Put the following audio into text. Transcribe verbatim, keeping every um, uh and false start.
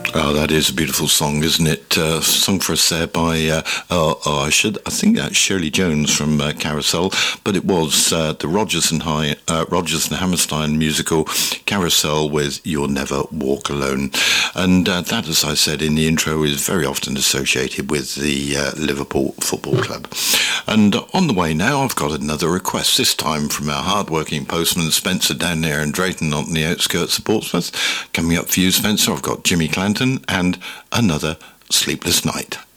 Oh, that is a beautiful song, isn't it? Uh, sung for us there by, uh, oh, oh, I should, I think that's Shirley Jones from uh, Carousel, but it was uh, the Rodgers and, High, uh, Rodgers and Hammerstein musical Carousel with You'll Never Walk Alone. And uh, that, as I said in the intro, is very often associated with the uh, Liverpool Football Club. And on the way now, I've got another request, this time from our hard-working postman Spencer down there in Drayton on the outskirts of Portsmouth. Coming up for you, Spencer, I've got Jimmy Clanton and Another Sleepless Night.